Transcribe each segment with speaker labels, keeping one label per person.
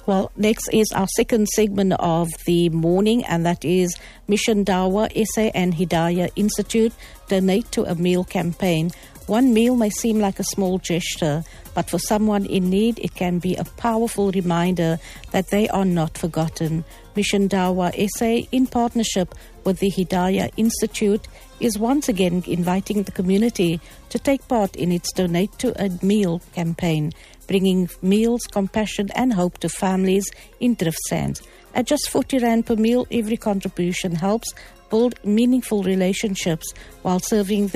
Speaker 1: Well, next is our second segment of the morning, and that is Mission Dawah SA and Hidayah Institute Donate to a Meal campaign. One meal may seem like a small gesture, but for someone in need, it can be a powerful reminder that they are not forgotten. Mission Dawah SA, in partnership with the Hidayah Institute, is once again inviting the community to take part in its Donate to a Meal campaign, bringing meals, compassion and hope to families in Drift Sands. At just 40 Rand per meal, every contribution helps build meaningful relationships while serving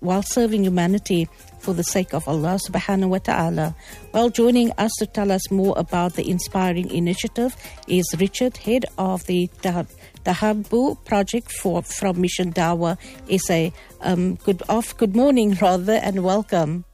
Speaker 1: humanity for the sake of Allah subhanahu wa ta'ala. Well, joining us to tell us more about the inspiring initiative is Richard, head of the Tahabbu project from Mission Dawah SA. Good morning, and welcome.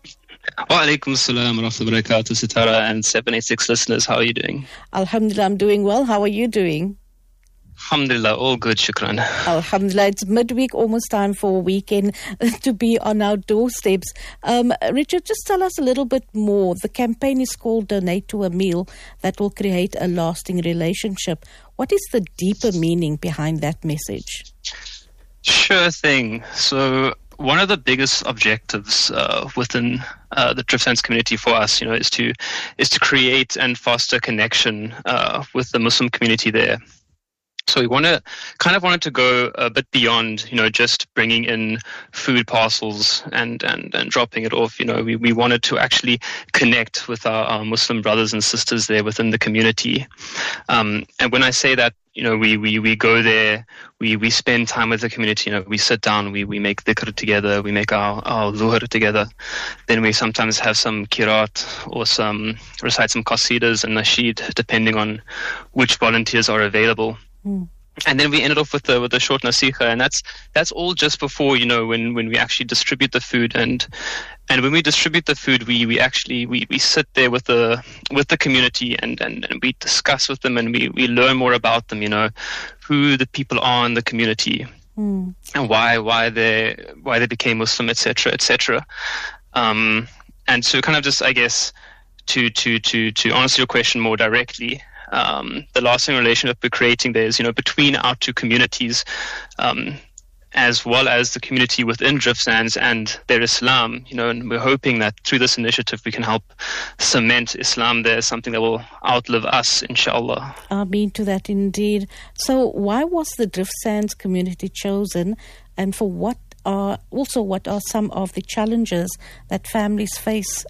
Speaker 2: Wa alaikum assalam wa rahmatullahi wa barakatuh, Sitara and 786 listeners. How are you doing?
Speaker 1: Alhamdulillah, I'm doing well. How are you doing?
Speaker 2: Alhamdulillah, all good, shukran.
Speaker 1: Alhamdulillah, it's midweek, almost time for a weekend to be on our doorsteps. Richard, just tell us a little bit more. The campaign is called Donate to a Meal that will create a lasting relationship. What is the deeper meaning behind that message?
Speaker 2: Sure thing. So one of the biggest objectives within the Drift Sands community for us, is to create and foster connection with the Muslim community there. So we wanted to go a bit beyond, just bringing in food parcels and dropping it off. We wanted to actually connect with our Muslim brothers and sisters there within the community. And when I say that, we go there, we spend time with the community. We sit down, we make dhikr together, we make our zuhr together. Then we sometimes have some kirat or recite some qasidas and nasheed, depending on which volunteers are available. And then we ended off with a short nasiha, and that's all just before, when we actually distribute the food. And when we distribute the food, we sit there with the community and we discuss with them, and we learn more about them, who the people are in the community, and why they became Muslim, etc., etc. And so kind of just, I guess, to answer your question more directly, the lasting relationship we're creating there is, between our two communities, as well as the community within Drift Sands and their Islam, and we're hoping that through this initiative we can help cement Islam there, something that will outlive us, inshallah.
Speaker 1: Ameen to that indeed. So why was the Drift Sands community chosen, and for what are some of the challenges that families face?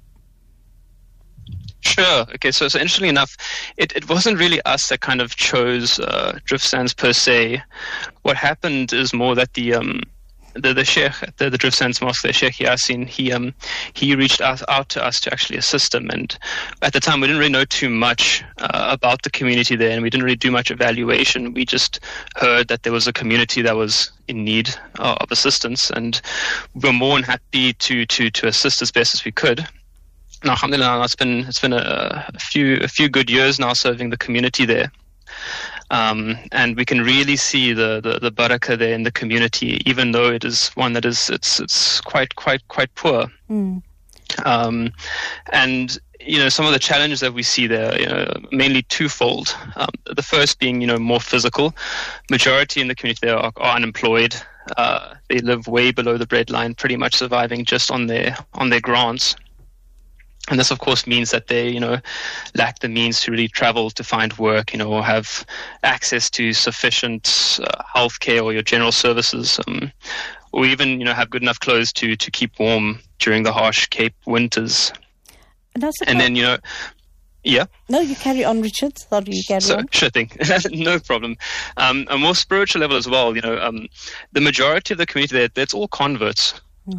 Speaker 2: Sure. Okay. So interestingly enough, it wasn't really us that kind of chose Drift Sands per se. What happened is more that the sheikh at the Drift Sands Mosque, the Sheikh Yasin, he reached out to us to actually assist him. And at the time, we didn't really know too much about the community there, and we didn't really do much evaluation. We just heard that there was a community that was in need of assistance, and we were more than happy to assist as best as we could. Now, alhamdulillah, it's been a few good years now serving the community there, and we can really see the barakah there in the community, even though it is one that it's quite poor. And some of the challenges that we see there, mainly twofold. The first being, more physical. Majority in the community there are unemployed. They live way below the breadline, pretty much surviving just on their grants. And this, of course, means that they, lack the means to really travel to find work, or have access to sufficient healthcare or your general services, or even, have good enough clothes to keep warm during the harsh Cape winters. And then, yeah. No,
Speaker 1: you carry on, Richard. Sorry, you carry on.
Speaker 2: Sure thing. No problem. A more spiritual level as well, the majority of the community there, it's all converts.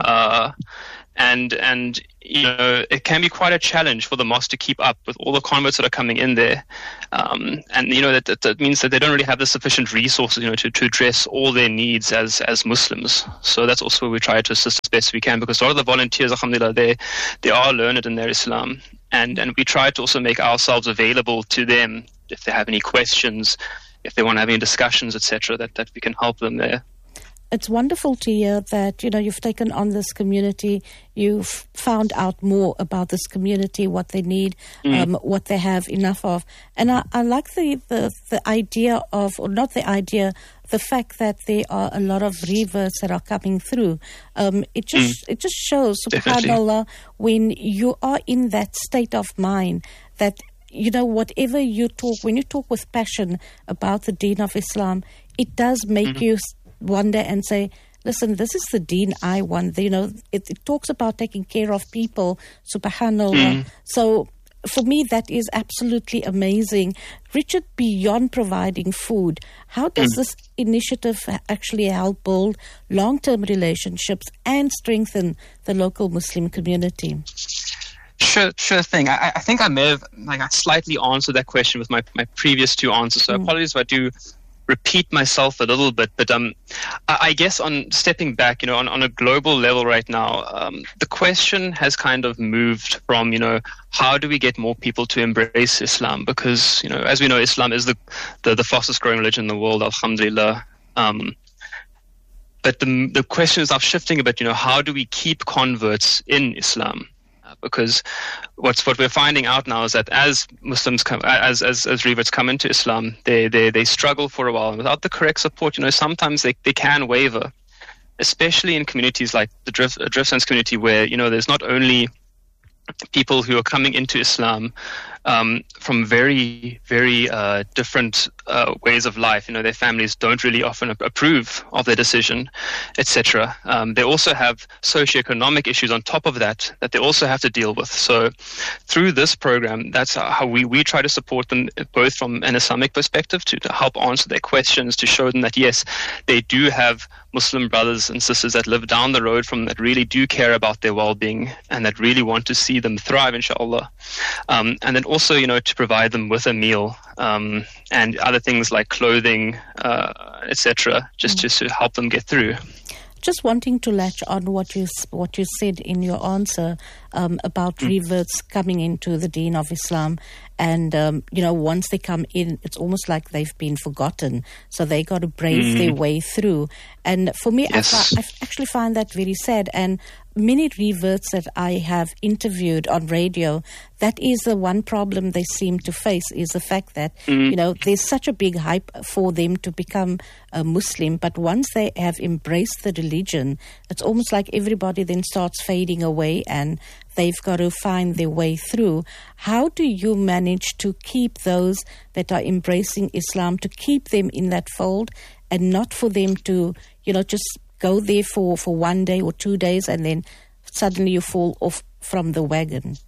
Speaker 2: And it can be quite a challenge for the mosque to keep up with all the converts that are coming in there. And that means that they don't really have the sufficient resources, to address all their needs as Muslims. So that's also where we try to assist as best we can, because a lot of the volunteers, alhamdulillah, they are learned in their Islam. And we try to also make ourselves available to them if they have any questions, if they want to have any discussions, etc., that we can help them there.
Speaker 1: It's wonderful to hear that, you've taken on this community, you've found out more about this community, what they need, what they have enough of. And I like the idea of, or not the idea, the fact that there are a lot of reverts that are coming through. It just shows, subhanAllah, when you are in that state of mind that, whatever you talk, when you talk with passion about the deen of Islam, it does make you wonder and say, listen, this is the deen I want. It talks about taking care of people, subhanAllah. So for me, that is absolutely amazing. Richard, beyond providing food, how does this initiative actually help build long-term relationships and strengthen the local Muslim community?
Speaker 2: Sure thing. I think I may have I slightly answered that question with my previous two answers, so apologies if I do repeat myself a little bit, but I guess on stepping back, on a global level right now, the question has kind of moved from, how do we get more people to embrace Islam? Because, as we know, Islam is the fastest growing religion in the world, alhamdulillah. But the question is now shifting a bit, how do we keep converts in Islam? Because what we're finding out now is that as Muslims come, as reverts come into Islam, they struggle for a while, and without the correct support, sometimes they can waver, especially in communities like the Drift Sense community, where there's not only people who are coming into Islam from very, very different ways of life. Their families don't really often approve of their decision, etc. They also have socioeconomic issues on top of that they also have to deal with. So through this program, that's how we try to support them, both from an Islamic perspective to help answer their questions, to show them that, yes, they do have Muslim brothers and sisters that live down the road from them, that really do care about their well-being and that really want to see them thrive, inshallah. And then also, to provide them with a meal and other things like clothing, etc., just to help them get through.
Speaker 1: Just wanting to latch on what you said in your answer about reverts coming into the deen of Islam, and once they come in, it's almost like they've been forgotten. So they got to brave their way through. And for me,
Speaker 2: yes.
Speaker 1: I actually find that very sad. And many reverts that I have interviewed on radio, that is the one problem they seem to face, is the fact that, there's such a big hype for them to become a Muslim. But once they have embraced the religion, it's almost like everybody then starts fading away and they've got to find their way through. How do you manage to keep those that are embracing Islam, to keep them in that fold and not for them to, just go there for 1 day or 2 days and then suddenly you fall off from the wagon?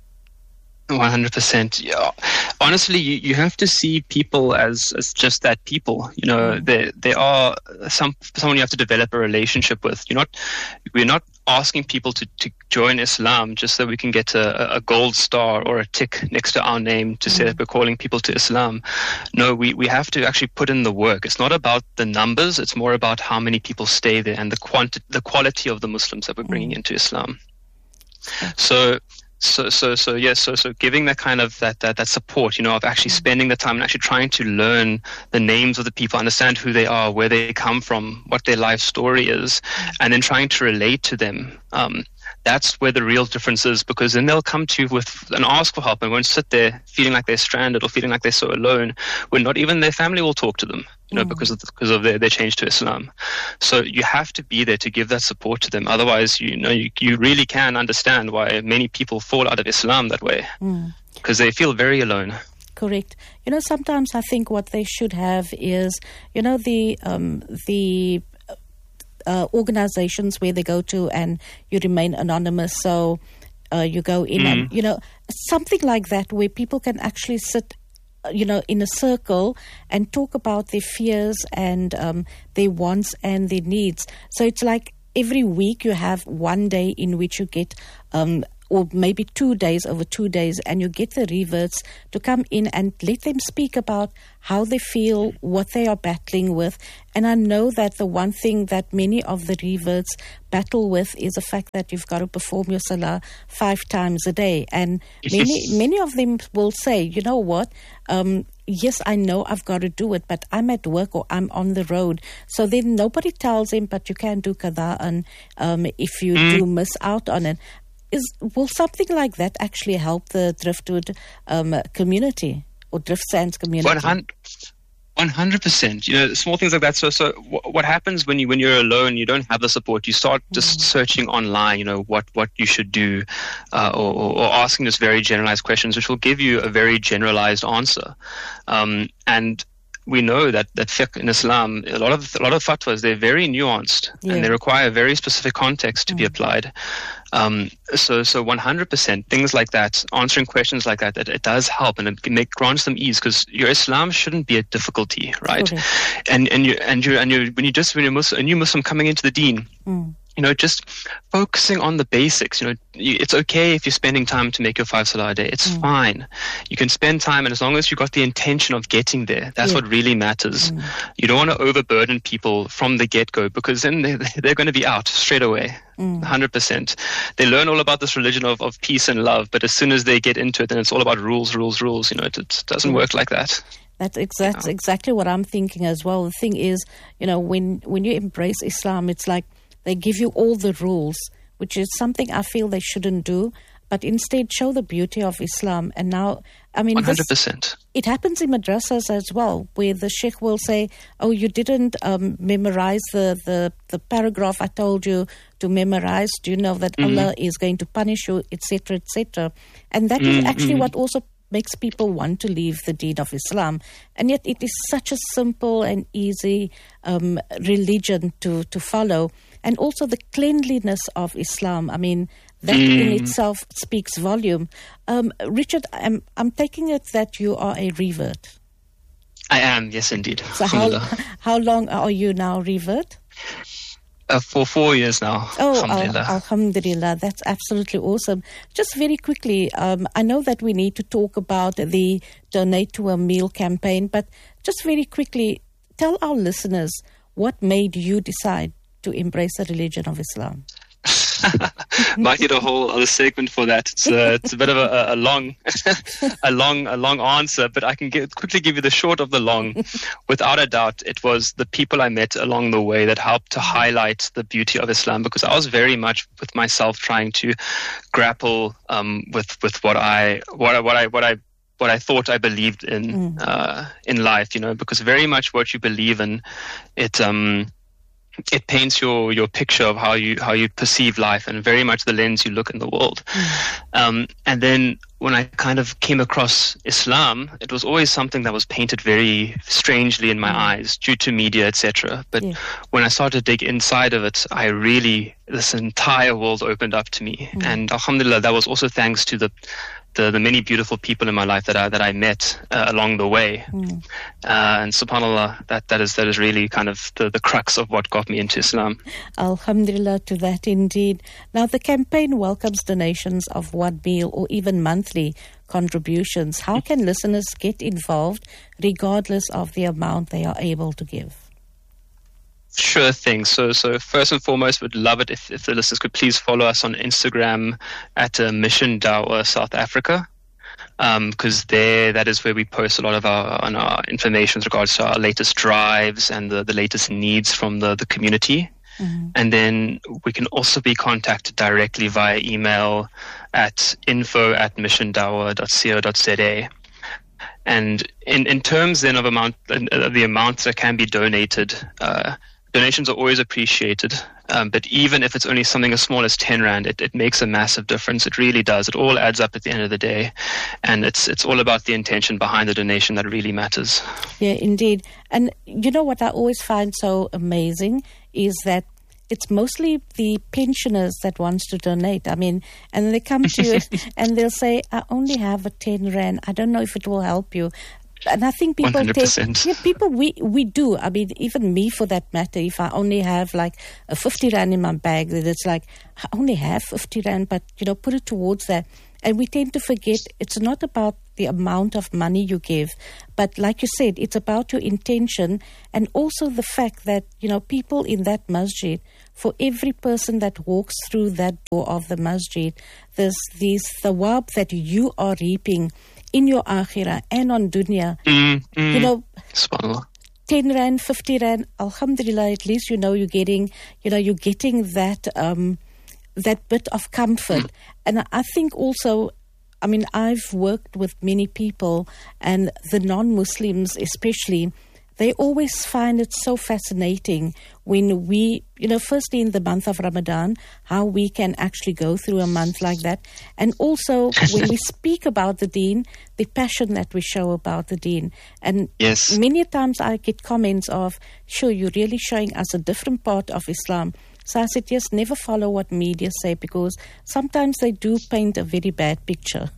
Speaker 2: 100%. Yeah. Honestly, you have to see people as just that, people. There are someone you have to develop a relationship with. We're not asking people to join Islam just so we can get a gold star or a tick next to our name to say that we're calling people to Islam. No, we have to actually put in the work. It's not about the numbers. It's more about how many people stay there and the quality of the Muslims that we're bringing into Islam. So giving that kind of that support, of actually spending the time and actually trying to learn the names of the people, understand who they are, where they come from, what their life story is, and then trying to relate to them. That's where the real difference is, because then they'll come to you with and ask for help and won't sit there feeling like they're stranded or feeling like they're so alone when not even their family will talk to them, because of their change to Islam. So you have to be there to give that support to them. Otherwise, you really can understand why many people fall out of Islam that way, because they feel very alone.
Speaker 1: Correct. Sometimes I think what they should have is, the organizations where they go to and you remain anonymous. So you go in and, something like that where people can actually sit, in a circle and talk about their fears and their wants and their needs. So it's like every week you have 1 day in which you get or maybe 2 days, over 2 days, and you get the reverts to come in and let them speak about how they feel, what they are battling with. And I know that the one thing that many of the reverts battle with is the fact that you've got to perform your salah 5 times a day. And many of them will say, you know what, yes, I know I've got to do it, but I'm at work or I'm on the road. So then nobody tells him, but you can do qada'an if you do miss out on it. Will something like that actually help the Driftwood community or Drift Sands community?
Speaker 2: 100%. You know, small things like that. So what happens when you're alone? You don't have the support. You start just searching online. You know what you should do, or asking just very generalized questions, which will give you a very generalized answer. And we know that fiqh in Islam, a lot of fatwas, they're very nuanced and they require very specific context to be applied. So 100% things like that, answering questions like that, it does help, and it grants them ease, because your Islam shouldn't be a difficulty, right? Okay. And when you're a new Muslim coming into the deen. You know, just focusing on the basics. You know, it's okay if you're spending time to make your 5 salah a day. It's fine. You can spend time, and as long as you've got the intention of getting there, that's what really matters. You don't want to overburden people from the get-go, because then they're going to be out straight away. 100%. They learn all about this religion of peace and love, but as soon as they get into it, then it's all about rules. You know, it doesn't work like that.
Speaker 1: That's exactly what I'm thinking as well. The thing is, you know, when you embrace Islam, it's like they give you all the rules, which is something I feel they shouldn't do, but instead show the beauty of Islam. And now, I mean,
Speaker 2: 100%.
Speaker 1: It happens in madrasas as well, where the sheikh will say, oh, you didn't memorize the paragraph I told you to memorize. Do you know that Allah is going to punish you, etc., etc.? And that is actually what also makes people want to leave the deen of Islam. And yet it is such a simple and easy religion to follow. And also the cleanliness of Islam. I mean, that in itself speaks volume. Richard, I'm taking it that you are a revert.
Speaker 2: I am, yes, indeed.
Speaker 1: So how long are you now revert?
Speaker 2: For 4 years now.
Speaker 1: Oh, alhamdulillah. That's absolutely awesome. Just very quickly, I know that we need to talk about the Donate to a Meal campaign, but just very quickly, tell our listeners what made you decide to embrace the religion of Islam.
Speaker 2: Might need a whole other segment for that. It's a bit of a long answer, but I can quickly give you the short of the long. Without a doubt, it was the people I met along the way that helped to highlight the beauty of Islam, because I was very much with myself trying to grapple with what I thought I believed in life, you know, because very much what you believe in, it paints your picture of how you perceive life, and very much the lens you look in the world. And then when I kind of came across Islam, it was always something that was painted very strangely in my eyes due to media, etc. But when I started to dig inside of it, this entire world opened up to me. And alhamdulillah, that was also thanks to the many beautiful people in my life that I met along the way. And subhanallah, that is really kind of the crux of what got me into Islam.
Speaker 1: Alhamdulillah to that indeed. Now the campaign welcomes donations of 1 meal or even monthly contributions. How can listeners get involved regardless of the amount they are able to give?
Speaker 2: There thing. So first and foremost, would love it if the listeners could please follow us on Instagram at Mission Dawah South Africa, because that is where we post a lot of our information with regards to our latest drives and the latest needs from the community. And then we can also be contacted directly via email at info@missiondawah.co.za. And in terms then of the amounts that can be donated, donations are always appreciated. But even if it's only something as small as 10 Rand, it makes a massive difference. It really does. It all adds up at the end of the day. And it's all about the intention behind the donation that really matters.
Speaker 1: Yeah, indeed. And you know what I always find so amazing is that it's mostly the pensioners that wants to donate. I mean, and they come to you and they'll say, I only have a 10 Rand. I don't know if it will help you. And I think people
Speaker 2: 100%.
Speaker 1: people, we do. I mean, even me for that matter, if I only have like a 50 Rand in my bag, then it's like, I only have 50 Rand, but, put it towards that. And we tend to forget it's not about the amount of money you give, but like you said, it's about your intention, and also the fact that, people in that masjid, for every person that walks through that door of the masjid, there's these thawab that you are reaping in your akhirah and on dunya.
Speaker 2: SubhanAllah.
Speaker 1: 10 Rand, 50 Rand, alhamdulillah, at least you're getting that that bit of comfort. And I think also, I mean, I've worked with many people, and the non-Muslims especially, they always find it so fascinating when we, firstly in the month of Ramadan, how we can actually go through a month like that. And also when we speak about the deen, the passion that we show about the deen. And
Speaker 2: yes,
Speaker 1: many times I get comments of, sure, you're really showing us a different part of Islam. So I said, yes, never follow what media say, because sometimes they do paint a very bad picture.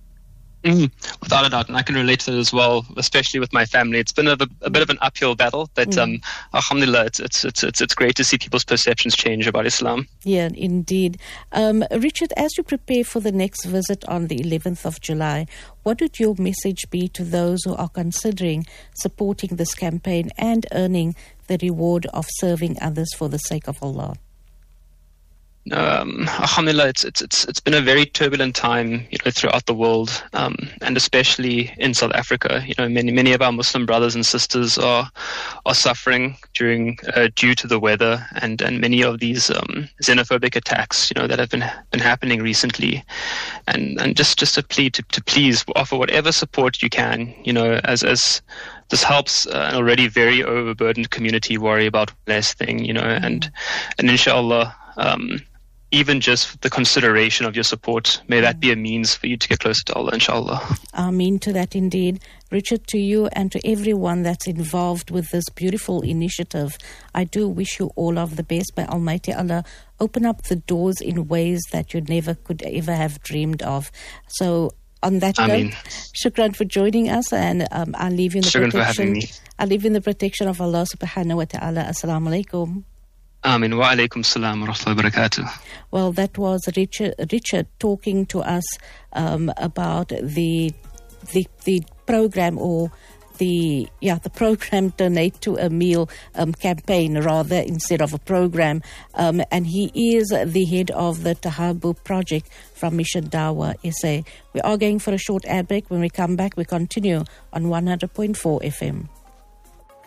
Speaker 2: Without a doubt, and I can relate to it as well, especially with my family. It's been a bit of an uphill battle, but alhamdulillah, it's great to see people's perceptions change about Islam.
Speaker 1: Yeah, indeed. Richard, as you prepare for the next visit on the 11th of July, what would your message be to those who are considering supporting this campaign and earning the reward of serving others for the sake of Allah?
Speaker 2: Alhamdulillah, it's been a very turbulent time, throughout the world, and especially in South Africa. Many of our Muslim brothers and sisters are suffering due to the weather and many of these xenophobic attacks, that have been happening recently. And just a plea to please offer whatever support you can, as this helps an already very overburdened community worry about less thing, and inshallah, even just the consideration of your support, may that be a means for you to get closer to Allah, inshallah.
Speaker 1: Ameen to that indeed. Richard, to you and to everyone that's involved with this beautiful initiative, I do wish you all of the best. May Almighty Allah open up the doors in ways that you never could ever have dreamed of. So on that note, shukran for joining us, and I'll leave you in the
Speaker 2: shukran for having me.
Speaker 1: I'll leave you in the protection of Allah subhanahu wa ta'ala. Assalamu alaikum.
Speaker 2: Amin wa alaikum salam wa rahmatullahi wa barakatuh.
Speaker 1: Well, that was Richard talking to us about the program, or the program Donate to a Meal campaign, rather, instead of a program. And he is the head of the Tahabu project from Mission Dawah SA. We are going for a short ad break. When we come back, we continue on 100.4 FM.